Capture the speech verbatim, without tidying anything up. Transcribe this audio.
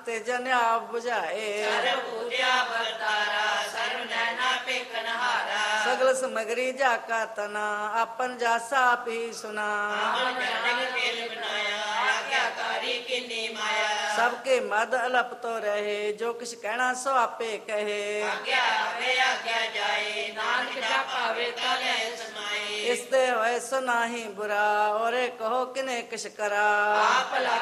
ਤੇ ਜਨ ਆਪ 부ਝਾਏ। ਸਰਬ ਪੂਜਿਆ ਵਰਤਾਰਾ ਸਰਬ ਨੈਣਾ ਪੇਖਨਹਾਰਾ। ਸਗਲ ਸਮਗਰੀ ਜਾ ਕਾ ਤਨਾ ਆਪਨ ਜਾਸਾ ਆਪ ਹੀ ਸੁਨਾ। ਆਵਨ ਜਨਕ ਖੇਲ ਬਨਾਇਆ ਆਗਿਆਕਾਰੀ ਕਿੰਨੀ ਮਾਇਆ। ਸਭ ਕੇ ਮਦ ਅਲਪ ਤੋ ਰਹੇ ਜੋ ਕਿਛ ਕਹਿਣਾ ਸੋ ਆਪੇ ਕਹੇ। ਆਗਿਆ ਆਵੇ ਆਗਿਆ ਜਾਏ ਨਾਨਕ ਜਾਪਾਵੇ ਤਾਂ ਲੈ ਸਮਾਏ। ਇਸ ਤੇ ਹੋਏ ਸੋ ਨਾਹੀ ਬੁਰਾ ਔਰੇ ਕਹੋ ਕਿਨੇ ਕਿਛ ਕਰਾ। ਆਪ